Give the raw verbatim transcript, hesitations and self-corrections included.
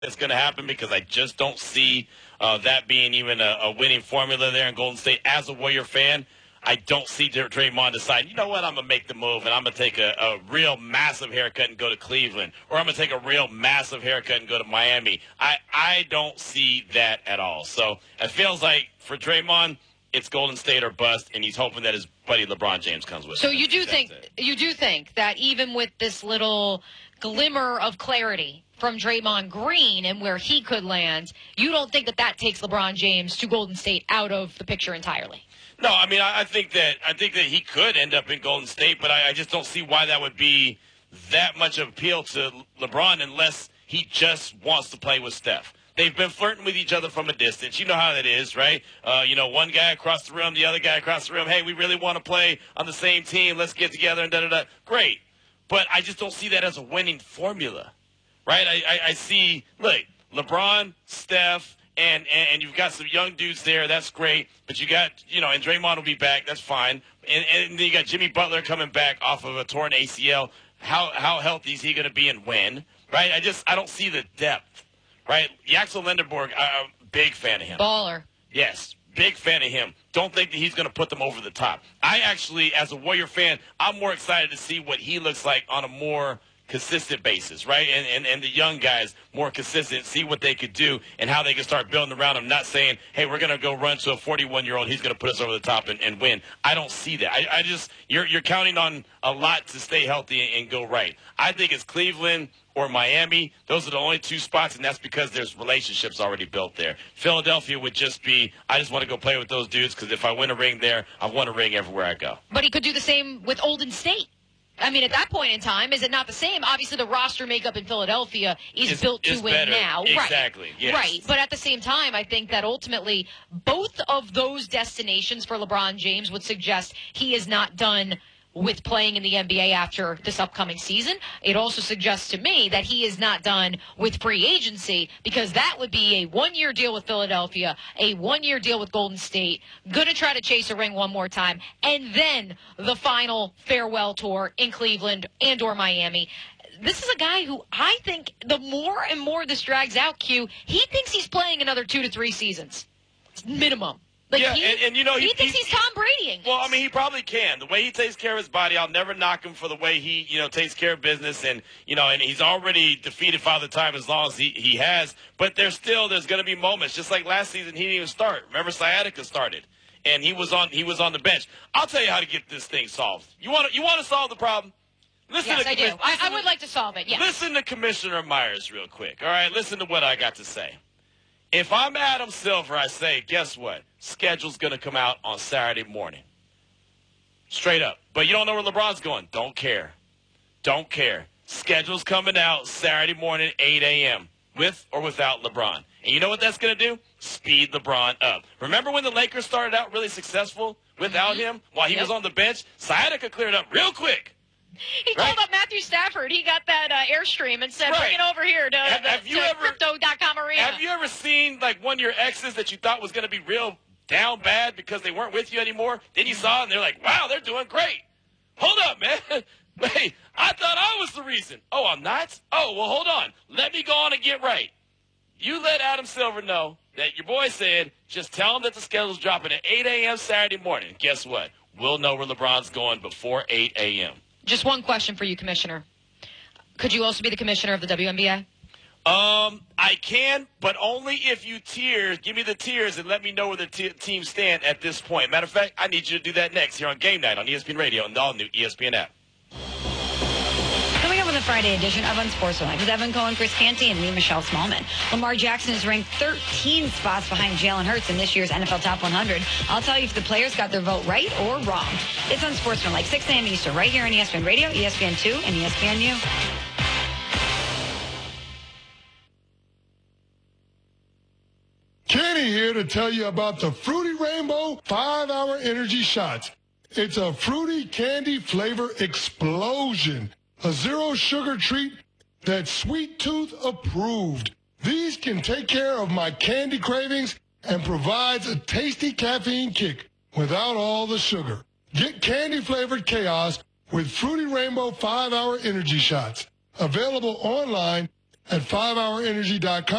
that's going to happen because I just don't see uh, that being even a, a winning formula there in Golden State. As a Warrior fan, I don't see Draymond deciding, you know what, I'm going to make the move and I'm going to take a, a real massive haircut and go to Cleveland, or I'm going to take a real massive haircut and go to Miami. I, I don't see that at all. So it feels like for Draymond, it's Golden State or bust, and he's hoping that his buddy LeBron James comes with so him. So you do think it. you do think that even with this little glimmer of clarity from Draymond Green and where he could land, you don't think that that takes LeBron James to Golden State out of the picture entirely? No, I mean, I, I think that I think that he could end up in Golden State, but I, I just don't see why that would be that much of appeal to LeBron unless he just wants to play with Steph. They've been flirting with each other from a distance. You know how that is, right? Uh, you know, one guy across the room, the other guy across the room. Hey, we really want to play on the same team. Let's get together and da-da-da. Great. But I just don't see that as a winning formula, right? I, I, I see, look, LeBron, Steph, and, and and you've got some young dudes there. That's great. But you got, you know, and Draymond will be back. That's fine. And, and then you got Jimmy Butler coming back off of a torn A C L. How, how healthy is he going to be and when, right? I just, I don't see the depth. Right, Yaxel Lindenberg, I'm a big fan of him. Baller. Yes, big fan of him. Don't think that he's going to put them over the top. I actually, as a Warrior fan, I'm more excited to see what he looks like on a more consistent basis, right? And, and and the young guys more consistent, see what they could do and how they can start building around him, not saying, hey, we're going to go run to a forty-one-year-old, he's going to put us over the top and, and win. I don't see that. I, I just, you're you're counting on a lot to stay healthy and, and go right. I think it's Cleveland or Miami. Those are the only two spots, and that's because there's relationships already built there. Philadelphia would just be, I just want to go play with those dudes because if I win a ring there, I won a ring everywhere I go. But he could do the same with Golden State. I mean, at that point in time, is it not the same? Obviously, the roster makeup in Philadelphia is it's, built to it's win better. now. Exactly. Right. Yes. Right. But at the same time, I think that ultimately both of those destinations for LeBron James would suggest he is not done with playing in the N B A after this upcoming season. It also suggests to me that he is not done with free agency because that would be a one-year deal with Philadelphia, a one-year deal with Golden State, going to try to chase a ring one more time, and then the final farewell tour in Cleveland and or Miami. This is a guy who I think the more and more this drags out, Q, he thinks he's playing another two to three seasons. Minimum. Like yeah, he, and, and you know, he, he thinks he, he's Tom Brady. Well, I mean, he probably can. The way he takes care of his body, I'll never knock him for the way he, you know, takes care of business. And, you know, and he's already defeated Father Time as long as he, he has. But there's still, there's going to be moments. Just like last season, he didn't even start. Remember, sciatica started. And he was on he was on the bench. I'll tell you how to get this thing solved. You want to, you want to solve the problem? Listen yes, to I do. I, I would to, like to solve it, yes. Listen to Commissioner Myers real quick. All right, listen to what I got to say. If I'm Adam Silver, I say, guess what? Schedule's going to come out on Saturday morning. Straight up. But you don't know where LeBron's going. Don't care. Don't care. Schedule's coming out Saturday morning, eight a.m., with or without LeBron. And you know what that's going to do? Speed LeBron up. Remember when the Lakers started out really successful without mm-hmm. him while he yep. was on the bench? Sciatica cleared up real quick. He right? called up Matthew Stafford. He got that uh, Airstream and said, right. bring it over here to, have, the, have you to ever, Crypto dot com Arena. Have you ever seen, like, one of your exes that you thought was going to be real down bad because they weren't with you anymore? Then you saw it, and they're like, wow, they're doing great. Hold up, man. Wait, I thought I was the reason. Oh, I'm not? Oh, well, hold on. Let me go on and get right. You let Adam Silver know that your boy said, just tell him that the schedule's dropping at eight a.m. Saturday morning. Guess what? We'll know where LeBron's going before eight a.m. Just one question for you, Commissioner. Could you also be the commissioner of the W N B A? Um, I can, but only if you tiers. Give me the tiers and let me know where the t- teams stand at this point. Matter of fact, I need you to do that next here on Game Night on E S P N Radio and the all-new E S P N app. Coming up with a Friday edition of Unsportsmanlike with Evan Cohen, Chris Canty, and me, Michelle Smallman. Lamar Jackson is ranked thirteen spots behind Jalen Hurts in this year's N F L Top one hundred. I'll tell you if the players got their vote right or wrong. It's Unsportsmanlike, six a.m. Eastern, right here on E S P N Radio, E S P N two, and E S P N U. Kenny here to tell you about the Fruity Rainbow five-hour Energy Shots. It's a fruity candy flavor explosion. A zero-sugar treat that's Sweet Tooth approved. These can take care of my candy cravings and provides a tasty caffeine kick without all the sugar. Get candy-flavored chaos with Fruity Rainbow five-hour Energy Shots. Available online at five hour energy dot com.